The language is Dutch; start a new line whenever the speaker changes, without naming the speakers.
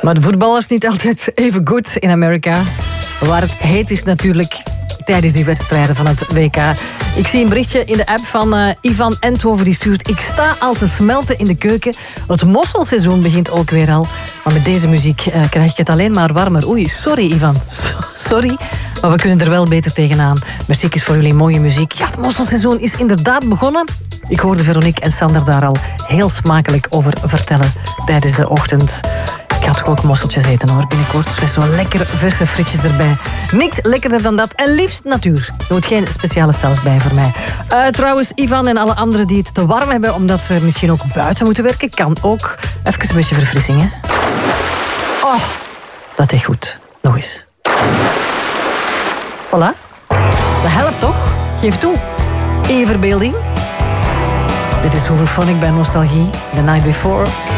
Maar de voetbal is niet altijd even goed in Amerika. Waar het heet is natuurlijk tijdens die wedstrijden van het WK. Ik zie een berichtje in de app van Ivan Enthoven die stuurt: ik sta al te smelten in de keuken. Het mosselseizoen begint ook weer al. Maar met deze muziek krijg ik het alleen maar warmer. Oei, sorry Ivan. Sorry. Maar we kunnen er wel beter tegenaan. Muziek is voor jullie mooie muziek. Ja, het mosselseizoen is inderdaad begonnen. Ik hoorde Veronique en Sander daar al heel smakelijk over vertellen tijdens de ochtend. Ik ga toch ook mosseltjes eten hoor, binnenkort. Met zo'n lekker verse frietjes erbij. Niks lekkerder dan dat. En liefst natuur. Er moet geen speciale saus bij voor mij. Trouwens, Ivan en alle anderen die het te warm hebben omdat ze misschien ook buiten moeten werken, kan ook. Even een beetje verfrissing, hè. Oh, dat is goed. Nog eens. Voilà. Dat helpt toch? Geef toe. In je verbeelding. Dit is Hooverphonic bij Nostalgie. The Night Before.